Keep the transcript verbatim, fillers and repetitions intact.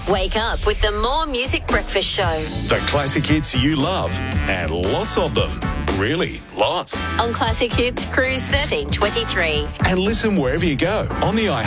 Wake up with the More Music Breakfast Show. The classic hits you love, and lots of them. Really, lots. On Classic Hits Cruise thirteen twenty-three. And listen wherever you go on the iHeart